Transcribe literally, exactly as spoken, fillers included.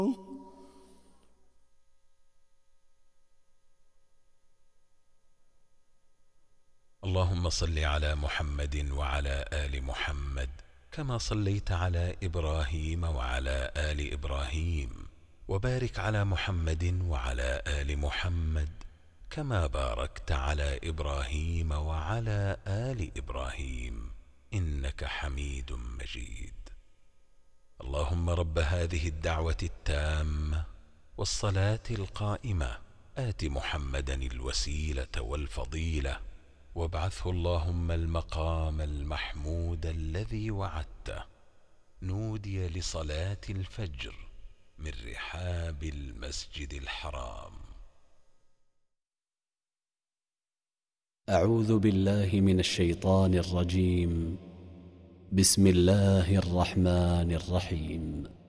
اللهم صل على محمد وعلى آل محمد كما صليت على إبراهيم وعلى آل إبراهيم، وبارك على محمد وعلى آل محمد كما باركت على إبراهيم وعلى آل إبراهيم إنك حميد مجيد. اللهم رب هذه الدعوة التامة والصلاة القائمة آت محمدا الوسيلة والفضيلة، وابعثه اللهم المقام المحمود الذي وعدته. نودي لصلاة الفجر من رحاب المسجد الحرام. أعوذ بالله من الشيطان الرجيم. بسم الله الرحمن الرحيم.